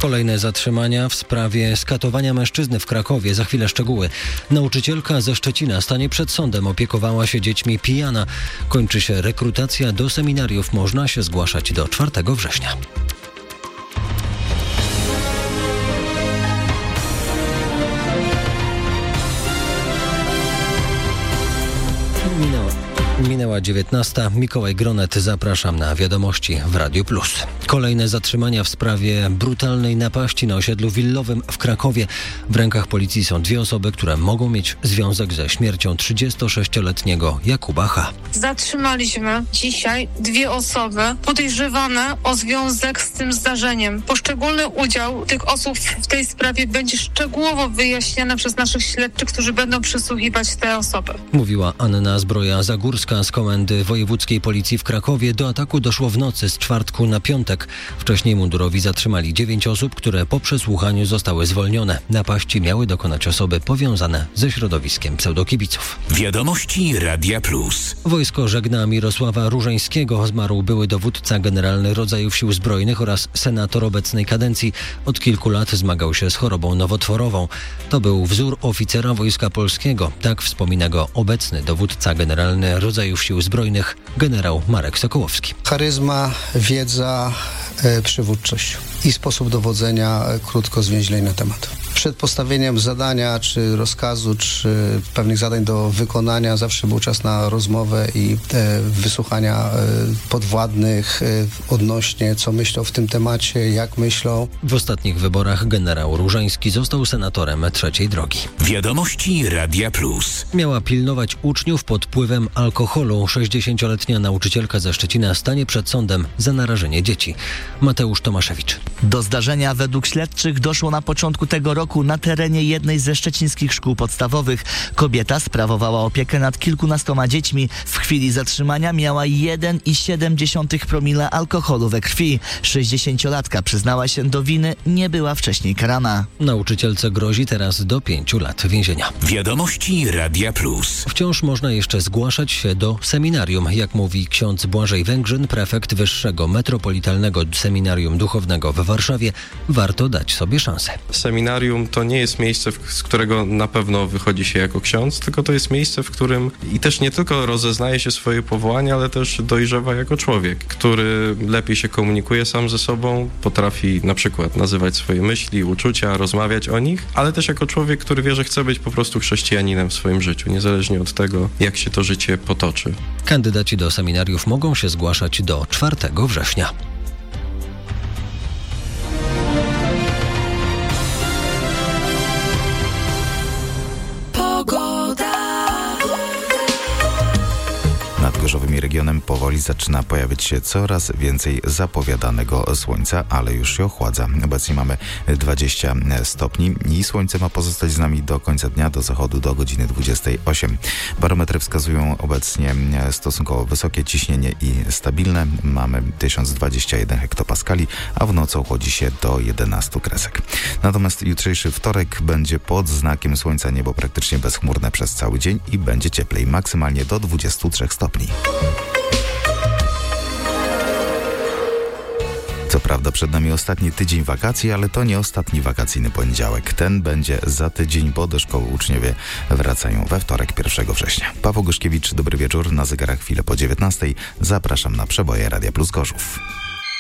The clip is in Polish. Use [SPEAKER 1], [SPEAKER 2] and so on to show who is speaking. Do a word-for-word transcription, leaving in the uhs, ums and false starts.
[SPEAKER 1] Kolejne zatrzymania w sprawie skatowania mężczyzny w Krakowie. Za chwilę szczegóły. Nauczycielka ze Szczecina stanie przed sądem. Opiekowała się dziećmi pijana. Kończy się rekrutacja do seminariów. Można się zgłaszać do czwartego września. Minęła. Minęła dziewiętnasta. Mikołaj Gronet, zapraszam na Wiadomości w Radiu Plus. Kolejne zatrzymania w sprawie brutalnej napaści na osiedlu willowym w Krakowie. W rękach policji są dwie osoby, które mogą mieć związek ze śmiercią trzydziestosześcioletniego Jakuba H.
[SPEAKER 2] Zatrzymaliśmy dzisiaj dwie osoby podejrzewane o związek z tym zdarzeniem. Poszczególny udział tych osób w tej sprawie będzie szczegółowo wyjaśniany przez naszych śledczych, którzy będą przesłuchiwać te osoby.
[SPEAKER 1] Mówiła Anna Zbroja-Zagórska z Komendy Wojewódzkiej Policji w Krakowie. Do ataku doszło w nocy z czwartku na piątek. Wcześniej mundurowi zatrzymali dziewięć osób, które po przesłuchaniu zostały zwolnione. Napaści miały dokonać osoby powiązane ze środowiskiem pseudokibiców.
[SPEAKER 3] Wiadomości Radia Plus.
[SPEAKER 1] Wojsko żegna Mirosława Różańskiego. Zmarł były dowódca generalny rodzajów sił zbrojnych oraz senator obecnej kadencji. Od kilku lat zmagał się z chorobą nowotworową. To był wzór oficera Wojska Polskiego. Tak wspomina go obecny dowódca generalny rodzajów sił zbrojnych, generał Marek Sokołowski.
[SPEAKER 4] Charyzma, wiedza, e, przywódczość i sposób dowodzenia, e, krótko zwięźlej na temat. Przed postawieniem zadania, czy rozkazu, czy pewnych zadań do wykonania zawsze był czas na rozmowę i e, wysłuchania e, podwładnych e, odnośnie, co myślą w tym temacie, jak myślą.
[SPEAKER 1] W ostatnich wyborach generał Różański został senatorem trzeciej drogi.
[SPEAKER 3] Wiadomości Radia Plus.
[SPEAKER 1] Miała pilnować uczniów pod wpływem alkoholu. sześćdziesięcioletnia nauczycielka ze Szczecina stanie przed sądem za narażenie dzieci. Mateusz Tomaszewicz.
[SPEAKER 5] Do zdarzenia według śledczych doszło na początku tego roku na terenie jednej ze szczecińskich szkół podstawowych. Kobieta sprawowała opiekę nad kilkunastoma dziećmi. W chwili zatrzymania miała jeden i siedem dziesiątych promila alkoholu we krwi. sześćdziesięciolatka przyznała się do winy, nie była wcześniej karana.
[SPEAKER 1] Nauczycielce grozi teraz do pięciu lat więzienia.
[SPEAKER 3] Wiadomości Radia Plus.
[SPEAKER 1] Wciąż można jeszcze zgłaszać się do seminarium. Jak mówi ksiądz Błażej Węgrzyn, prefekt Wyższego Metropolitalnego Seminarium Duchownego w Warszawie, warto dać sobie szansę.
[SPEAKER 6] Seminarium to nie jest miejsce, z którego na pewno wychodzi się jako ksiądz, tylko to jest miejsce, w którym i też nie tylko rozeznaje się swoje powołanie, ale też dojrzewa jako człowiek, który lepiej się komunikuje sam ze sobą, potrafi na przykład nazywać swoje myśli, uczucia, rozmawiać o nich, ale też jako człowiek, który wie, że chce być po prostu chrześcijaninem w swoim życiu, niezależnie od tego, jak się to życie potoczy.
[SPEAKER 1] Kandydaci do seminariów mogą się zgłaszać do czwartego września.
[SPEAKER 7] Nad Gorzowym i regionem powoli zaczyna pojawiać się coraz więcej zapowiadanego słońca, ale już się ochładza. Obecnie mamy dwadzieścia stopni i słońce ma pozostać z nami do końca dnia, do zachodu do godziny dwudziestej ósmej. Barometry wskazują obecnie stosunkowo wysokie ciśnienie i stabilne. Mamy tysiąc dwadzieścia jeden hektopaskali, a w nocy ochłodzi się do jedenastu kresek. Natomiast jutrzejszy wtorek będzie pod znakiem słońca, niebo praktycznie bezchmurne przez cały dzień i będzie cieplej, maksymalnie do dwudziestu trzech stopni. Co prawda przed nami ostatni tydzień wakacji, ale to nie ostatni wakacyjny poniedziałek. Ten będzie za tydzień, bo do szkoły uczniowie wracają we wtorek pierwszego września. Paweł Goszkiewicz, dobry wieczór. Na zegarach chwilę po dziewiętnastej. Zapraszam na przeboje Radia Plus Gorzów.